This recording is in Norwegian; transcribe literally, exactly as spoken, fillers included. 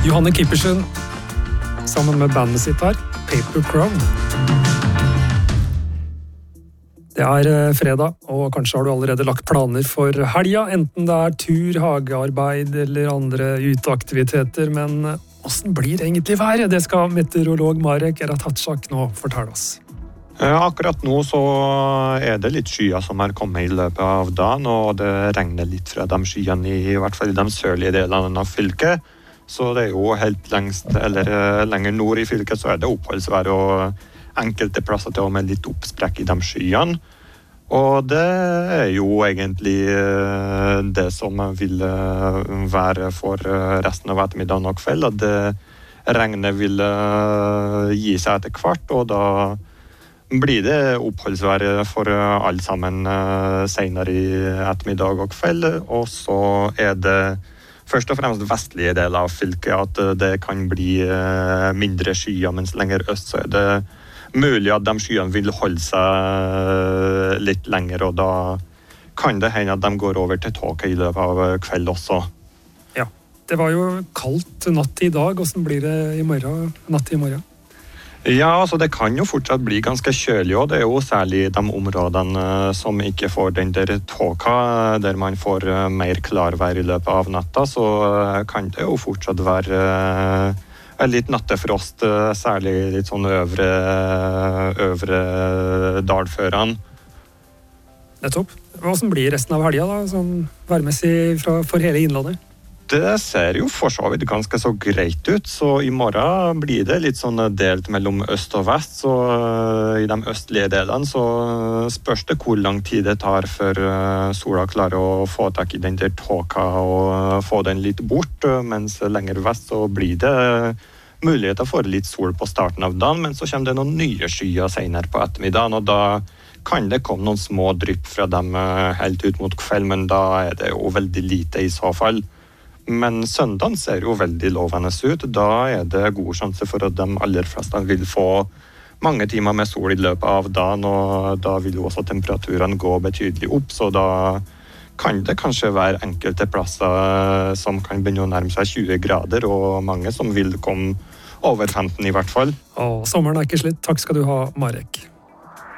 Johanne Kippersen, sammen med bandet sitt her, Paper Crown. Det er fredag, og kanskje har du allerede lagt planer for helga, enten det er tur, hagearbeid eller andre uteaktiviteter, men hvordan blir egentlig været? Det skal meteorolog Marek Eratatsak nå fortelle oss. Akkurat nå så er det litt skyer som er kommet i løpet av dagen, og det regner litt fra de skyene i, i hvert fall i de sørlige delene av fylket. Så det er jo helt lengst, eller lenger nord i fylket, så er det oppholdsvær og enkelte plasser til og med litt oppsprekk i de skyene. Og det er jo egentlig det som vil være for resten av ettermiddagen og kveld, at det regnet vil gi seg etter hvert, og da blir det oppholdsvær for alle sammen senere i ettermiddag og kveld, og så er det først og fremst vestlige deler av fylket at det kan bli mindre skyer, mens lenger øst så er det mulig at de skyene vil holde seg litt lenger, og da kan det hende at de går over til tåke i løpet av kveld også. Ja, det var jo kaldt natt i dag. Hvordan blir det i morgen, natt i morgen? Ja, altså det kan jo fortsatt bli ganske kjølig, og det er jo særlig de områdene som ikke får den der tåka, der man får mer klarvær i løpet av natta, så kan det jo fortsatt være litt nattefrost, særlig litt sånn øvre, øvre dalførene. Nettopp. Hvordan blir resten av helga da, sånn værmessig fra, for hele innlandet? Det ser jo for så vidt ganske så greit ut, så i morgen blir det litt sånn delt mellom øst og vest, så i de østlige delene så spørs det hvor lang tid det tar før sola klarer å få tak i den der tåka og få den litt bort, mens lenger vest så blir det muligheter for litt sol på starten av dagen, men så kommer det noen nye skyer senere på ettermiddagen, og da kan det komme noen små drypp fra dem helt ut mot kveld, men da er det jo veldig lite i så fall. Men søndagen ser jo veldig lovende ut. Da er det god sjanse for at de aller fleste vil få mange timer med sol i løpet av dagen, og da vil jo også temperaturene gå betydelig opp, så da kan det kanskje være enkelte plasser som kan begynne å nærme seg tjue grader, og mange som vil komme over femten i hvert fall. Og sommeren er ikke slutt. Takk skal du ha, Marek.